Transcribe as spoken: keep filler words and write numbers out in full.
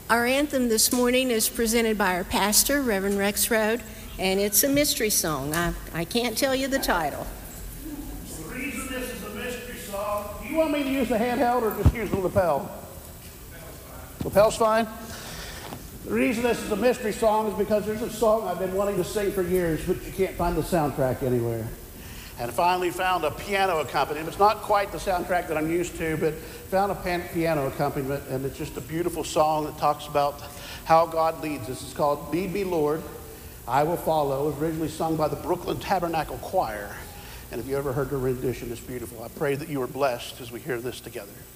Our anthem this morning is presented by our pastor, Reverend Rex Rode, and it's a mystery song. I, I can't tell you the title. The reason this is a mystery song, do you want me to use the handheld or just use the lapel? Lapel's fine? The reason this is a mystery song is because there's a song I've been wanting to sing for years, but you can't find the soundtrack anywhere. And finally found a piano accompaniment. It's not quite the soundtrack that I'm used to, but found a pan- piano accompaniment, and it's just a beautiful song that talks about how God leads us. It's called Lead Me, Lord, I Will Follow. It was originally sung by the Brooklyn Tabernacle Choir. And if you ever heard the rendition, it's beautiful. I pray that you are blessed as we hear this together.